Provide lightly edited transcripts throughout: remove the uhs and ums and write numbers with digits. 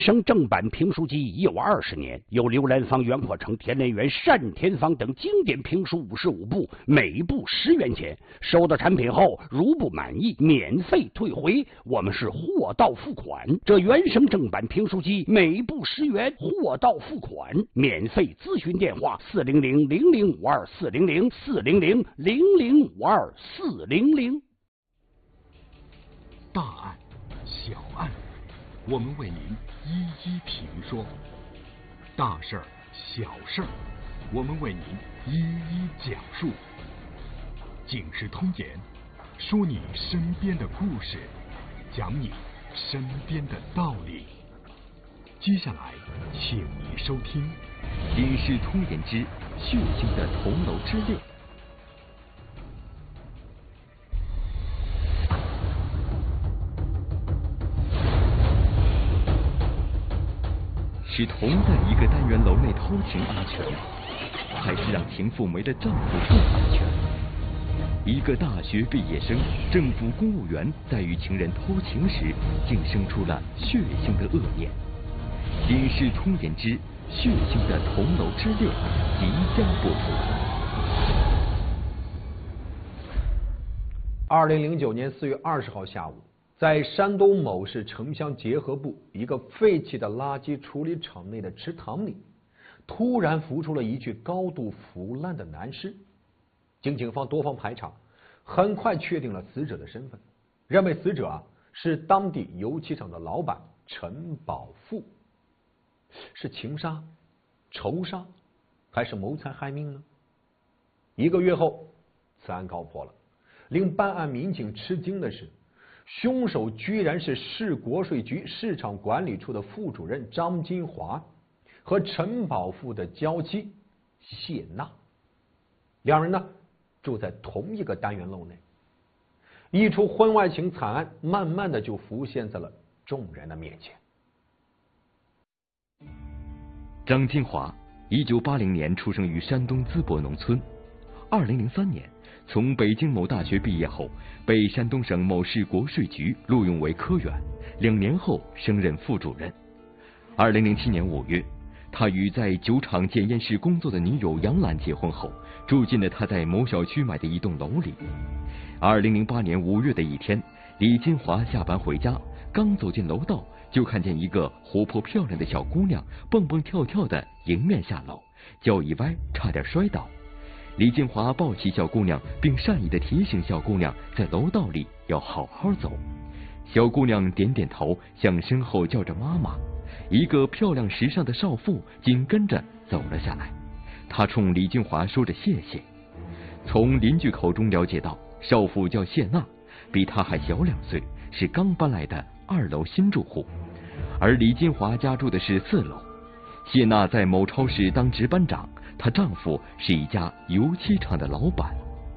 省正版评书集已有20年，由刘兰芳、袁阔成、田连元、单田芳等经典评书55部，每部10元钱。收到产品后，如不满意，免费退回，我们是货到付款。这原声正版评书集每部10元，货到付款，免费咨询电话400-0052-400-400-0052-400。 大案、小案，我们为您一一评说；大事儿、小事儿，我们为您一一讲述。警世通言，说你身边的故事，讲你身边的道理。接下来，请您收听《警世通言之血腥的同楼之恋》。是同在一个单元楼内偷情安全，还是让情妇没了丈夫更安全？一个大学毕业生、政府公务员在与情人偷情时，竟生出了血腥的恶念。警世通言之血腥的同楼之恋即将播出。 2009年4月20号下午，在山东某市城乡结合部一个废弃的垃圾处理厂内的池塘里，突然浮出了一具高度腐烂的男尸。经警方多方排查，很快确定了死者的身份，认为死者是当地油漆厂的老板陈宝富。是情杀、仇杀，还是谋财害命呢？1个月后，此案告破了。令办案民警吃惊的是，凶手居然是市国税局市场管理处的副主任张金华和陈宝富的娇妻谢娜。两人呢住在同一个单元楼内。一出婚外情惨案慢慢的就浮现在了众人的面前。 张金华1980年出生于山东淄博农村，2003年从北京某大学毕业后，被山东省某市国税局录用为科员，2年后升任副主任。2007年5月，他与在酒厂检验室工作的女友杨兰结婚后，住进了他在某小区买的一栋楼里。2008年5月的一天，李金华下班回家，刚走进楼道，就看见一个活泼漂亮的小姑娘蹦蹦跳跳的迎面下楼，脚一歪，差点摔倒。李金华抱起小姑娘，并善意地提醒小姑娘在楼道里要好好走。小姑娘点点头，向身后叫着妈妈。一个漂亮时尚的少妇紧跟着走了下来，她冲李金华说着谢谢。从邻居口中了解到，少妇叫谢娜，比她还小2岁，是刚搬来的2楼新住户，而李金华家住的是4楼。谢娜在某超市当值班长，她丈夫是一家油漆厂的老板。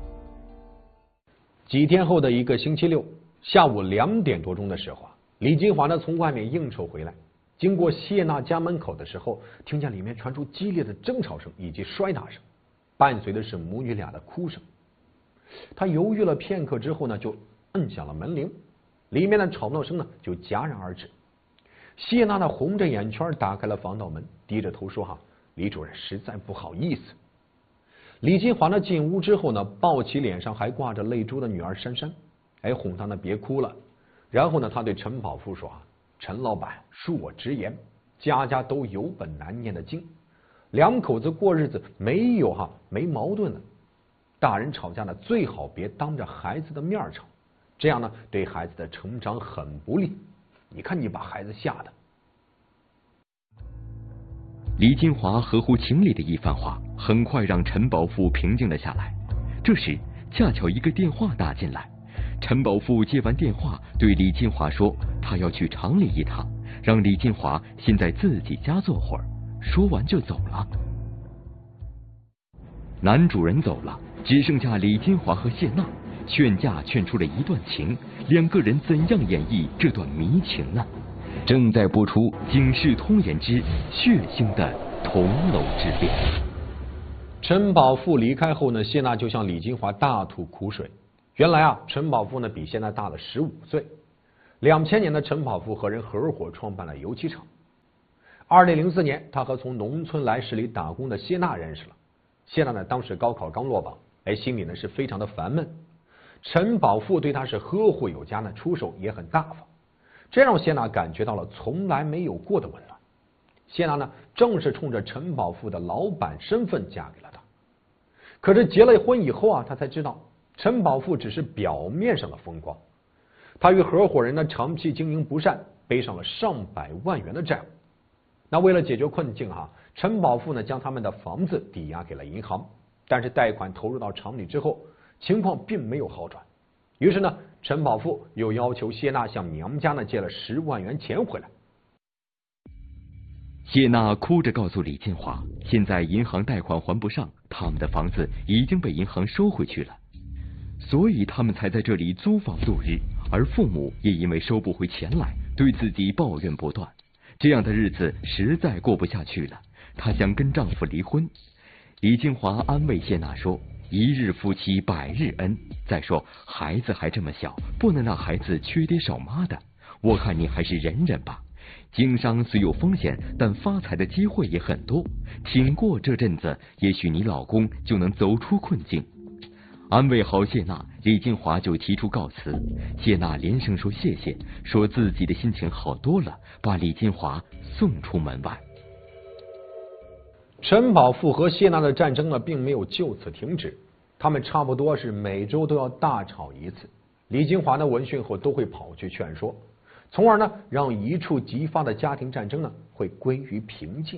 几天后的一个星期六下午2点多钟的时候，李金华呢从外面应酬回来，经过谢娜家门口的时候，听见里面传出激烈的争吵声以及摔打声，伴随的是母女俩的哭声。他犹豫了片刻之后呢，就摁响了门铃，里面的吵闹声呢就戛然而止。谢娜呢红着眼圈打开了防盗门，低着头说：“李主任实在不好意思。”李金华呢进屋之后呢，抱起脸上还挂着泪珠的女儿珊珊，哄她呢别哭了。然后呢，他对陈宝富说：“陈老板恕我直言，家家都有本难念的经，2口子过日子没矛盾的。大人吵架呢，最好别当着孩子的面吵，这样呢对孩子的成长很不利。你看你把孩子吓的。” 李金华合乎情理的一番话，很快让陈宝富平静了下来。这时，恰巧一个电话打进来，陈宝富接完电话，对李金华说：“他要去厂里一趟，让李金华先在自己家坐会儿。”说完就走了。男主人走了，只剩下李金华和谢娜，劝架劝出了一段情，2个人怎样演绎这段迷情呢？正在播出《警世通言之血腥的同楼之恋》。 陈宝富离开后呢，谢娜就向李金华大吐苦水。原来陈宝富呢比谢娜大了15岁。2000年的陈宝富和人合伙创办了油漆厂， 2004年，他和从农村来市里打工的谢娜认识了。谢娜呢，当时高考刚落榜，心里呢是非常的烦闷。陈宝富对他是呵护有加呢，出手也很大方，这让谢娜感觉到了从来没有过的温暖。谢娜呢，正是冲着陈宝富的老板身份嫁给了他。可是结了婚以后啊，他才知道陈宝富只是表面上的风光，他与合伙人呢长期经营不善，背上了上百万元的债务。那为了解决困境陈宝富呢将他们的房子抵押给了银行，但是贷款投入到厂里之后，情况并没有好转。于是呢，陈宝富又要求谢娜向娘家呢借了10万元钱回来。 谢娜哭着告诉李金华，现在银行贷款还不上，他们的房子已经被银行收回去了，所以他们才在这里租房度日，而父母也因为收不回钱来，对自己抱怨不断。这样的日子实在过不下去了，她想跟丈夫离婚。李金华安慰谢娜说，一日夫妻百日恩，再说孩子还这么小，不能让孩子缺爹少妈的，我看你还是忍忍吧。经商虽有风险，但发财的机会也很多，挺过这阵子，也许你老公就能走出困境。安慰好谢娜，李金华就提出告辞。谢娜连声说谢谢，说自己的心情好多了，把李金华送出门外。 陈宝富和谢娜的战争呢，并没有就此停止，他们差不多是每周都要大吵一次。李金华呢闻讯后都会跑去劝说，从而呢让一触即发的家庭战争呢会归于平静。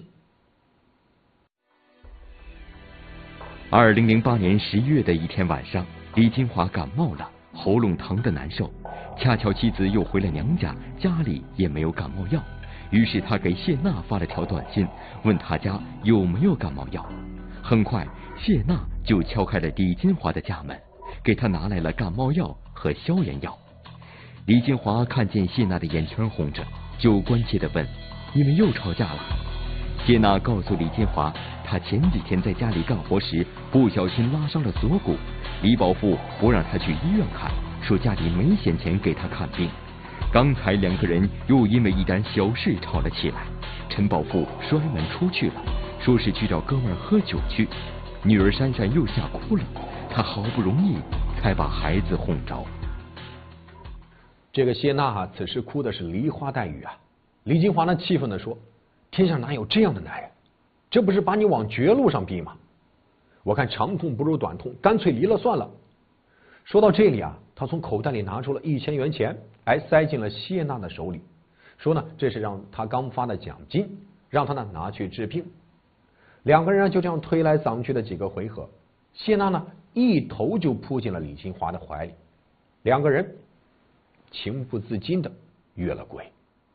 2008年11月的一天晚上，李金华感冒了，喉咙疼得难受，恰巧妻子又回了娘家，家里也没有感冒药，于是他给谢娜发了条短信，问他家有没有感冒药。很快，谢娜就敲开了李金华的家门，给他拿来了感冒药和消炎药。李金华看见谢娜的眼圈红着，就关切地问：“你们又吵架了？”谢娜告诉李金华，她前几天在家里干活时不小心拉伤了锁骨，李宝富不让她去医院看，说家里没闲钱给她看病。刚才两个人又因为一点小事吵了起来，陈宝富摔门出去了，说是去找哥们喝酒去。女儿珊珊又吓哭了，她好不容易才把孩子哄着。 这个谢娜此时哭的是梨花带雨啊。李金华呢气愤地说，天下哪有这样的男人，这不是把你往绝路上逼吗？我看长痛不如短痛，干脆离了算了。说到这里他从口袋里拿出了1000元钱，塞进了谢娜的手里，说呢这是让他刚发的奖金，让他呢拿去治病。两个人就这样推来搡去的几个回合，谢娜呢一头就扑进了李金华的怀里，两个人情不自禁的越了轨。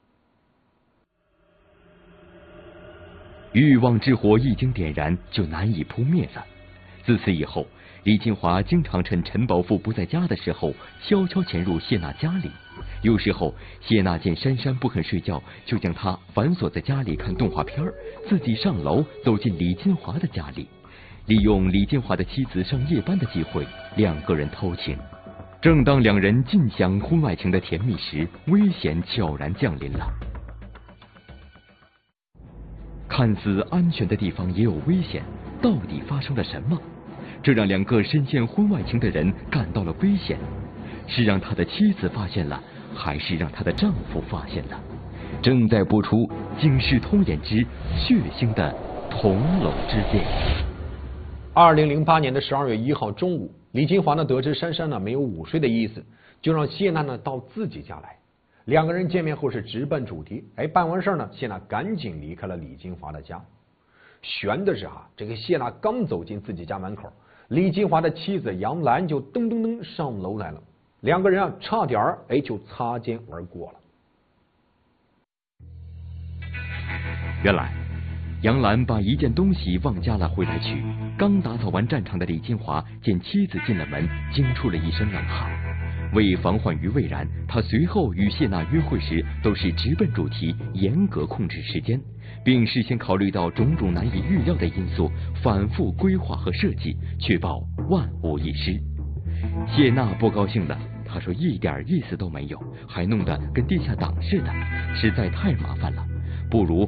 欲望之火一经点燃，就难以扑灭了。自此以后，李金华经常趁陈宝富不在家的时候，悄悄潜入谢娜家里。有时候，谢娜见珊珊不肯睡觉，就将她反锁在家里看动画片，自己上楼走进李金华的家里，利用李金华的妻子上夜班的机会，两个人偷情。正当两人尽享婚外情的甜蜜时，危险悄然降临了。看似安全的地方也有危险，到底发生了什么？这让两个深陷婚外情的人感到了危险，是让他的妻子发现了，还是让他的丈夫发现了？正在播出《警世通言之血腥的同楼之恋》。 2008年的12月1号中午，李金华呢得知珊珊呢没有午睡的意思，就让谢娜呢到自己家来。两个人见面后是直奔主题，办完事呢，谢娜赶紧离开了李金华的家。悬的是这个谢娜刚走进自己家门口，李金华的妻子杨兰就噔噔噔上楼来了，两个人差点就擦肩而过了。 原来杨兰把一件东西忘家了回来取，刚打扫完战场的李金华见妻子进了门，惊出了一身冷汗。为防患于未然，他随后与谢娜约会时都是直奔主题，严格控制时间，并事先考虑到种种难以预料的因素，反复规划和设计，确保万无一失。谢娜不高兴了，她说一点意思都没有，还弄得跟地下党似的，实在太麻烦了，不如